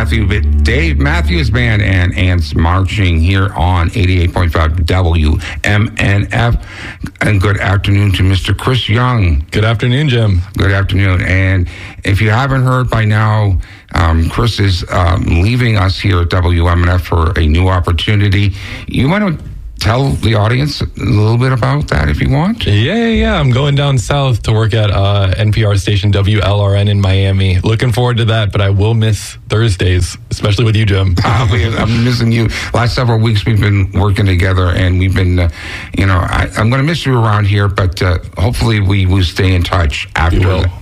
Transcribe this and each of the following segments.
Dave Matthews Band and Ants Marching here on 88.5 WMNF. And good afternoon to Mr. Chris Young. Good afternoon, Jim. Good afternoon. And if you haven't heard by now, Chris is leaving us here at WMNF for a new opportunity. You want to tell the audience a little bit about that if you want? Yeah. I'm going down south to work at NPR station WLRN in Miami. Looking forward to that, but I will miss Thursdays, especially with you, Jim. I'm missing you. Last several weeks we've been working together, and we've been, I'm going to miss you around here, but hopefully we will stay in touch after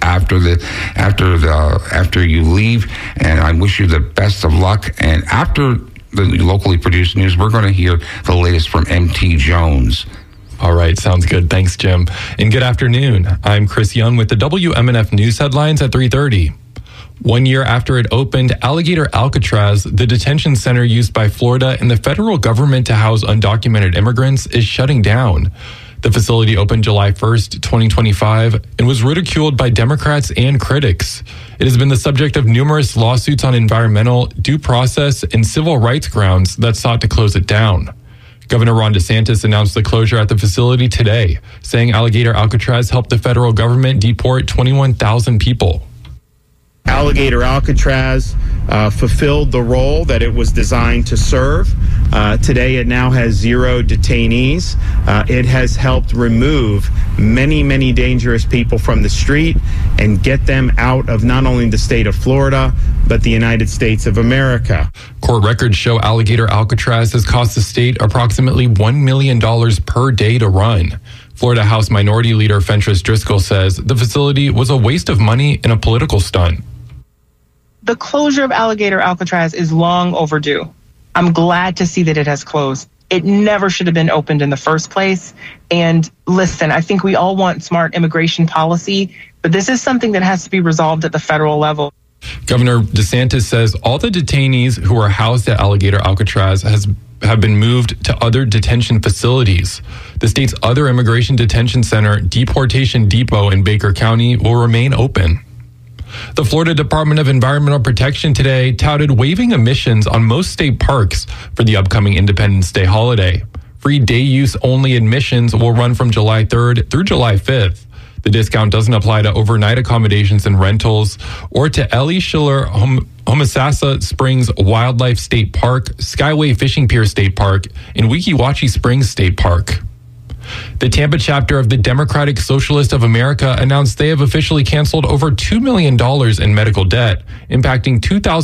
you leave, and I wish you the best of luck. And after the locally produced news, we're going to hear the latest from MT Jones. All right, sounds good. Thanks, Jim. And good afternoon. I'm Chris Young with the WMNF News headlines at 3:30. 1 year after it opened, Alligator Alcatraz, the detention center used by Florida and the federal government to house undocumented immigrants, is shutting down. The facility opened July 1st, 2025, and was ridiculed by Democrats and critics. It has been the subject of numerous lawsuits on environmental, due process, and civil rights grounds that sought to close it down. Governor Ron DeSantis announced the closure at the facility today, saying Alligator Alcatraz helped the federal government deport 21,000 people. Alligator Alcatraz fulfilled the role that it was designed to serve. Today, it now has 0 detainees. It has helped remove many, many dangerous people from the street and get them out of not only the state of Florida, but the United States of America. Court records show Alligator Alcatraz has cost the state approximately $1 million per day to run. Florida House Minority Leader Fentress Driscoll says the facility was a waste of money and a political stunt. The closure of Alligator Alcatraz is long overdue. I'm glad to see that it has closed. It never should have been opened in the first place. And listen, I think we all want smart immigration policy, but this is something that has to be resolved at the federal level. Governor DeSantis says all the detainees who are housed at Alligator Alcatraz have been moved to other detention facilities. The state's other immigration detention center, Deportation Depot in Baker County, will remain open. The Florida Department of Environmental Protection today touted waiving emissions on most state parks for the upcoming Independence Day holiday. Free day use only admissions will run from July 3rd through July 5th. The discount doesn't apply to overnight accommodations and rentals or to Ellie Schiller Homosassa Springs Wildlife State Park, Skyway Fishing Pier State Park, and Weeki Wachee Springs State Park. The Tampa chapter of the Democratic Socialist of America announced they have officially canceled over $2 million in medical debt, impacting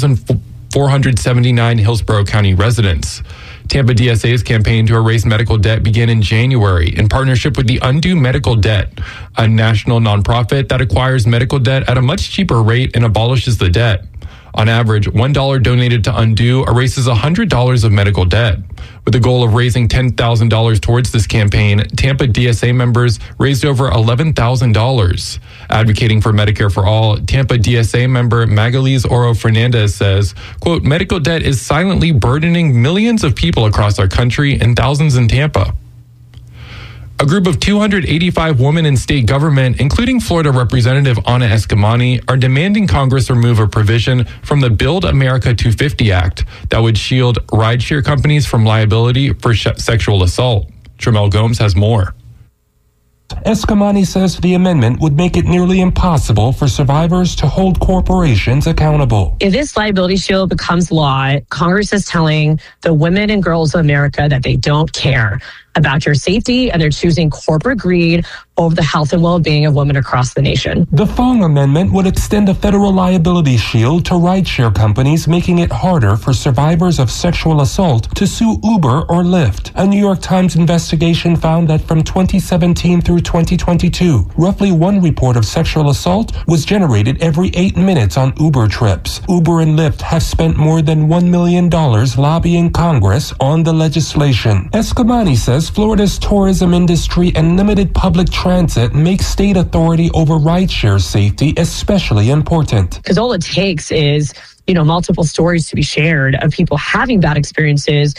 2,479 Hillsborough County residents. Tampa DSA's campaign to erase medical debt began in January in partnership with the Undo Medical Debt, a national nonprofit that acquires medical debt at a much cheaper rate and abolishes the debt. On average, $1 donated to Undo erases $100 of medical debt. With the goal of raising $10,000 towards this campaign, Tampa DSA members raised over $11,000. Advocating for Medicare for All, Tampa DSA member Magalise Oro Fernandez says, quote, medical debt is silently burdening millions of people across our country and thousands in Tampa. A group of 285 women in state government, including Florida Representative Anna Eskamani, are demanding Congress remove a provision from the Build America 250 Act that would shield rideshare companies from liability for sexual assault. Tramel Gomes has more. Eskamani says the amendment would make it nearly impossible for survivors to hold corporations accountable. If this liability shield becomes law, Congress is telling the women and girls of America that they don't care about your safety, and they're choosing corporate greed over the health and well-being of women across the nation. The Fong Amendment would extend a federal liability shield to rideshare companies, making it harder for survivors of sexual assault to sue Uber or Lyft. A New York Times investigation found that from 2017 through 2022, roughly one report of sexual assault was generated every 8 minutes on Uber trips. Uber and Lyft have spent more than $1 million lobbying Congress on the legislation. Eskamani says Florida's tourism industry and limited public transit make state authority over rideshare safety especially important. Because all it takes is, multiple stories to be shared of people having bad experiences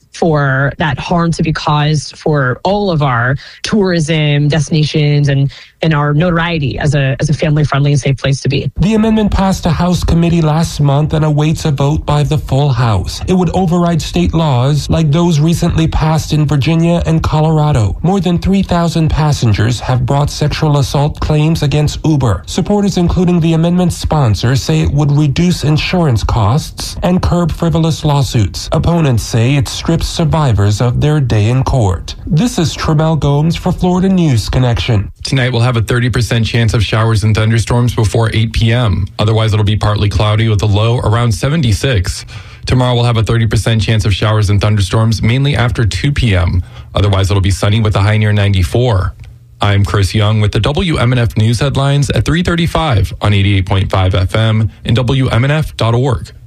for that harm to be caused for all of our tourism destinations and our notoriety as a family-friendly and safe place to be. The amendment passed a House committee last month and awaits a vote by the full House. It would override state laws like those recently passed in Virginia and Colorado. More than 3,000 passengers have brought sexual assault claims against Uber. Supporters, including the amendment's sponsor, say it would reduce insurance costs and curb frivolous lawsuits. Opponents say it strips survivors of their day in court. This is Tremel Gomes for Florida News Connection. Tonight we'll have a 30% chance of showers and thunderstorms before 8 p.m. Otherwise, it'll be partly cloudy with a low around 76. Tomorrow we'll have a 30% chance of showers and thunderstorms, mainly after 2 p.m. Otherwise, it'll be sunny with a high near 94. I'm Chris Young with the WMNF News headlines at 3:35 on 88.5 FM and WMNF.org.